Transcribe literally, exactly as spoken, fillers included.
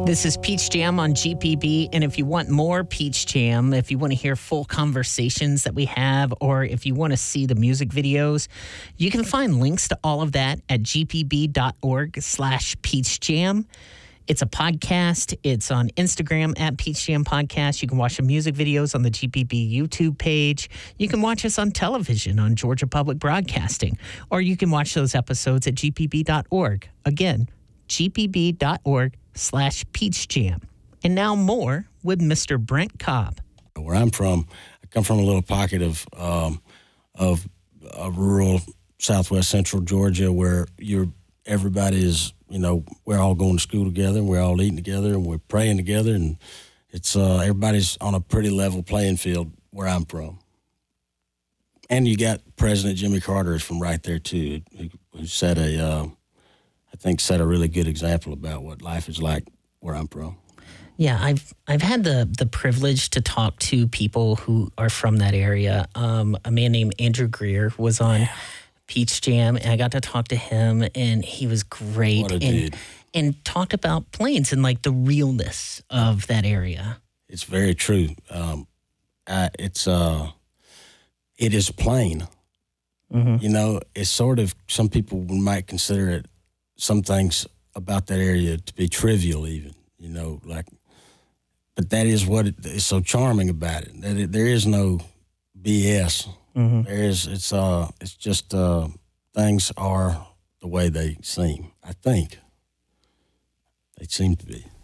This is Peach Jam on G P B, and if you want more Peach Jam, if you want to hear full conversations that we have, or if you want to see the music videos, you can find links to all of that at gpb.org slash Peach Jam. It's a podcast. It's on Instagram at Peach Jam Podcast. You can watch the music videos on the G P B YouTube page. You can watch us on television on Georgia Public Broadcasting, or you can watch those episodes at g p b dot org. Again, gpb.org slash Peach Jam. And now more with Mister Brent Cobb. Where I'm from, I come from a little pocket of um, of uh, rural southwest central Georgia where you're everybody is, you know, we're all going to school together, and we're all eating together, and we're praying together, and it's uh, everybody's on a pretty level playing field where I'm from. And you got President Jimmy Carter is from right there too, who, who set a, uh, I think, set a really good example about what life is like where I'm from. Yeah, I've I've had the the privilege to talk to people who are from that area. Um, a man named Andrew Greer was on yeah. Peach Jam, and I got to talk to him, and he was great. What a and, dude. And talked about Plains and like the realness of that area. It's very true. Um, I, it's uh, it is plain. Mm-hmm. You know, it's sort of, some people might consider it, some things about that area to be trivial even, you know, like, but that is what it, is so charming about it. That it, there is no B S. Mm-hmm. There is, it's uh, it's just uh, things are the way they seem. I think they seem to be.